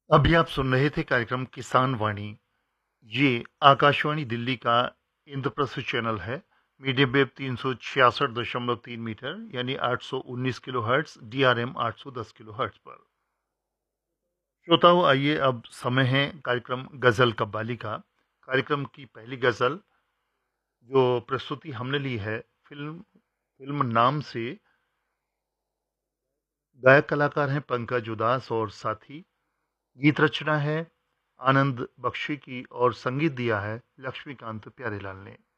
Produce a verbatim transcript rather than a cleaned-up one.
अभी आप सुन रहे थे कार्यक्रम किसान वाणी। ये आकाशवाणी दिल्ली का इंद्रप्रस्थ चैनल है। मीडियम वेव तीन सौ छियासठ दशमलव तीन मीटर यानी आठ सौ उन्नीस kilo hertz, D R M आठ सौ दस किलो हर्ट्स पर। श्रोताओं, आइए अब समय है कार्यक्रम गजल कव्वाली का। कार्यक्रम की पहली गजल जो प्रस्तुति हमने ली है फिल्म फिल्म नाम से। गायक कलाकार हैं पंकज उदास और साथी। गीत रचना है आनंद बख्शी की और संगीत दिया है लक्ष्मीकांत प्यारेलाल ने।